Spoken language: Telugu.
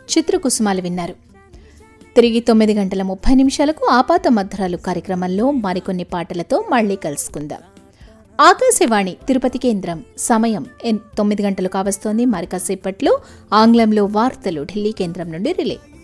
చిత్రకుసుమాలు విన్నారు. తిరిగి 9:30 ఆపాత మధురాలు కార్యక్రమంలో మరికొన్ని పాటలతో మళ్లీ కలుసుకుందాం. ఆకాశవాణి తిరుపతి కేంద్రం సమయం 9 గంటలు కావస్తోంది. మరి కాసేపట్లో ఆంగ్లంలో వార్తలు ఢిల్లీ కేంద్రం నుండి రిలే.